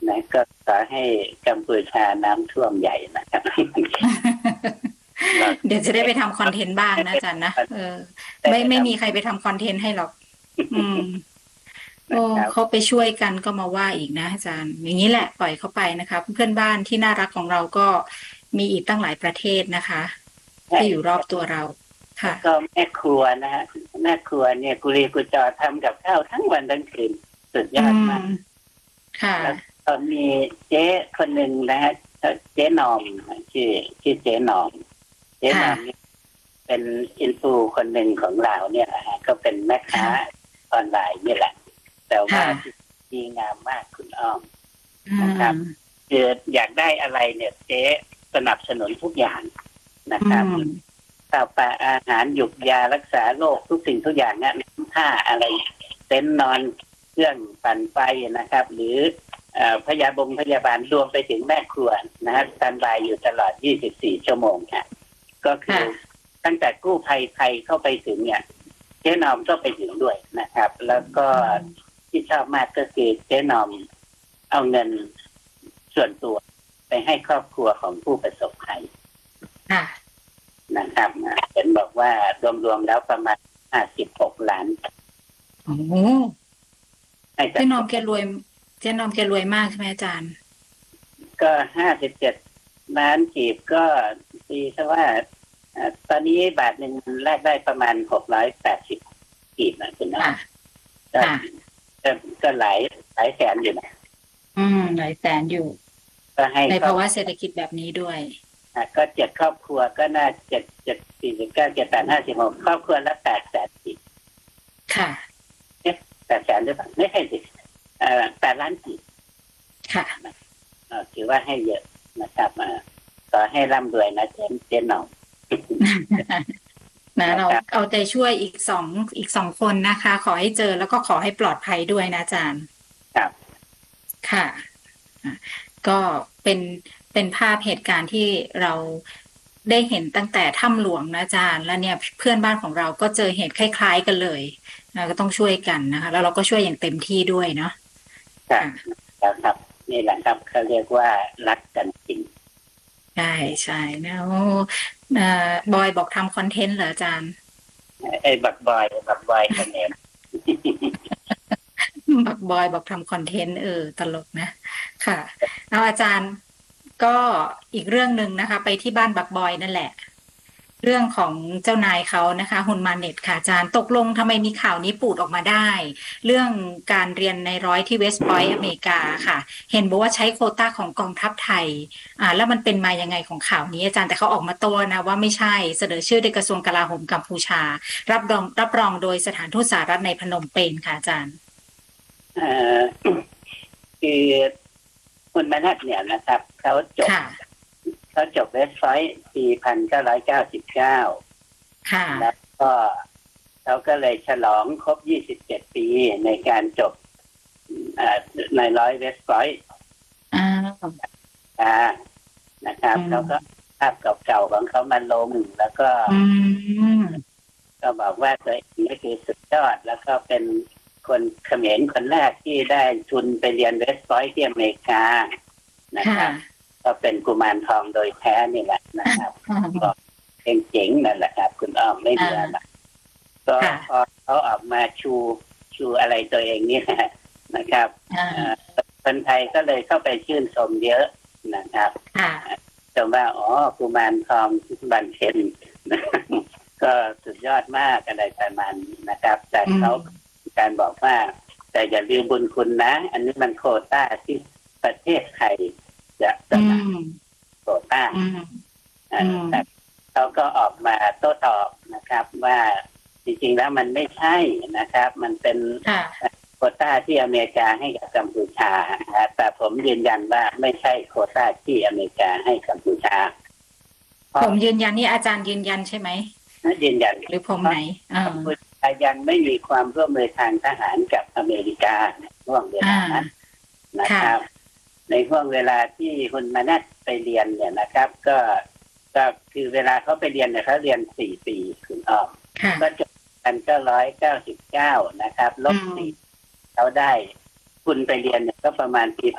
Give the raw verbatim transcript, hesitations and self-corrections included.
นะก็ขอให้กัมพูชาน้ำท่วมใหญ่นะครับเดี๋ยวจะได้ไปทำคอนเทนต์บ้างนะอาจารย์นะเออไม่ไม่มีใครไปทำคอนเทนต์ให้หรอกอืมโอ้นะครับเขาไปช่วยกันก็มาว่าอีกนะอาจารย์อย่างนี้แหละปล่อยเขาไปนะคะเพื่อนบ้านที่น่ารักของเราก็มีอีกตั้งหลายประเทศนะคะใช่ที่อยู่รอบตัวเราค่ะแล้วก็แม่ครัวนะฮะแม่ครัวเนี่ยกุลีกุจอทำกับข้าวทั้งวันทั้งคืนสุดยอืมอดมากค่ะแล้วก็มีเจ๊คนหนึ่งนะฮะเจ๊นอมชื่อชื่อเจ๊นอมเจ๊นค่ะอมนี่เป็นอินฟูคนหนึ่งของเราเนี่ยนะฮะก็เป็นแม่ค้าค่ะออนไลน์นี่แหละแต่ว่าค่ะดีงามมากคุณอ้อมอืนะครับมคืออยากได้อะไรเนี่ยเจ๊สนับสนุนทุกอย่างนะอืครับมข้าวปลาอาหารหยุกยารักษาโรคทุกสิ่งทุกอย่างเนี่ยผ้าอะไรเต็นท์นอนเครื่องปั่นไฟนะครับ หรือเอ่อพยาบงพยาบาลรวมไปถึงแม่ครัวนะฮะสแตนบายอยู่ตลอดยี่สิบสี่ชั่วโมงค่ะก็คือค่ะตั้งแต่กู้ภัยไทยเข้าไปถึงเนี่ยเจ๊นอมก็ไปถึงด้วยนะครับ แล้วก็ที่ชอบมากก็คือเจ๊นอมเอาเงินส่วนตัวไปให้ครอบครัวของผู้ประสบภัยค่ะนะครับเห็นบอกว่ารวมๆแล้วประมาณห้าสิบหกล้านโอ้โหให้กับเจ๊นอมแกรวยเจ๊นอมแกรวยมากใช่ไหมอาจารย์ก็ห้าสิบเจ็ดล้านกีบก็ตีซะว่าตอนนี้บาทหนึ่งแลกได้ประมาณหกร้อยแปดสิบกีบนะคุณน้องค่ะก็ค่ะก็ก็หลายหลายแสนอยู่นะอืมหลายแสนอยู่ก็ให้ในครอบภาวะเศรษฐกิจแบบนี้ด้วยก็เจ็ดครอบครัวก็น่าเจ็ดเจ็ดสี่สิบเก้าเจ็ดแปดห้าสิบหกครอบครัวละแปดแสนกีบค่ะแปดแสนหรือเปล่าไม่ใช่สิแปดล้านกีบค่ะถือว่าให้เยอะนะครับขอให้ร่ำรวยนะเจนเจนหน่องนะเรานะครับเอาใจช่วยอีกสองอีกสองคนนะคะ ขอให้เจอแล้วก็ขอให้ปลอดภัยด้วยนะอาจารย์ครับค่ะอ่ะก็เป็นเป็นภาพเหตุการณ์ที่เราได้เห็นตั้งแต่ถ้ำหลวงนะอาจารย์แล้วเนี่ยเพื่อนบ้านของเราก็เจอเหตุคล้ายๆกันเลยเราก็ต้องช่วยกันนะคะแล้วเราก็ช่วยอย่างเต็มที่ด้วยเนาะครับค่ะแล้วครับนี่แหละครับเขาเรียกว่ารักกันจริงใช่ใช่นะโอ้เอ่อบอยบอกทำคอนเทนต์เหรออาจารย์ไอ้บักบอยบักบอยคะแนนบักบอยบอกทำคอนเทนต์เออตลกนะค่ะเอาอาจารย์ก็อีกเรื่องหนึ่งนะคะไปที่บ้านบักบอยนั่นแหละเรื่องของเจ้านายเขานะคะฮุนมาเน็ตค่ะอาจารย์ตกลงทำไมมีข่าวนี้ปูดออกมาได้เรื่องการเรียนในร้อยที่เวสต์พอยต์อเมริกาค่ะเห็นบอกว่าใช้โควต้าของกองทัพไทยอ่าแล้วมันเป็นมายังไงของข่าวนี้อาจารย์แต่เขาออกมาโต้นะว่าไม่ใช่เสนอชื่อโดยกระทรวงกลาโหมกัมพูชารับรองรับรองโดยสถานทูตสหรัฐในพนมเปญค่ะอาจารย์เอ่อคือคุณมนัทเนี่ยนะครับเขาจบค่ะเขาจบเวสต์พอยต์ปีพันเก้าร้อยเก้าสิบเก้าค่ะแล้วก็เขาก็เลยฉลองครบยี่สิบเจ็ดปีในการจบในร้อยเวสต์พอยต์อ่านะครับอืเขาก็มภาพเก่าๆของเขามาลงแล้วก็อืมก็บอกว่าตัวเองนี่คือสุดยอดแล้วก็เป็นคนเขมรคนแรกที่ได้ทุนไปเรียนเวสต์พอยต์ที่อเมริกานะคค่ะรับก็เป็นกุมารทองโดยแท้นี่แหละนะครับก็เจ๋งๆนั่นแหละครับคุณอ้อมไม่เหลือละก็พอเขาออกมาชูชูอะไรตัวเองนี่นะครับคนไทยก็เลยเข้าไปชื่นชมเยอะนะครับชมว่าอ๋อกุมารทองบันเพ็ญก็สุดยอดมากอะไรประมาณนี้นะครับแต่เขาการบอกว่าแต่อย่าลืมบุญคุณนะอันนี้มันโควต้าที่ประเทศไทยจะสนับโควต้าแต่เขาก็ออกมาโต้ตอบนะครับว่าจริงๆแล้วมันไม่ใช่นะครับมันเป็นโควต้าที่อเมริกาให้กับกัมพูชาแต่ผมยืนยันว่าไม่ใช่โควต้าที่อเมริกาให้กัมพูชาผมยืนยันนี่อาจารย์ยืนยันใช่ไหมยืนยันหรือผมไหนกัมพูชายังไม่มีความร่วมมือทางทหารกับอเมริกาในช่วงเวลานั้นนะครับในช่วงเวลาที่คุณมานัดไปเรียนเนี่ยนะครับก็ก็คือเวลาเขาไปเรียนเนี่ยเขาเรียนสี่ปีคุณอ้อมก็จบกันก็ร้อยเก้าสิบเก้านะครับลบสี่เขาได้คุณไปเรียนเนี่ยก็ประมาณปี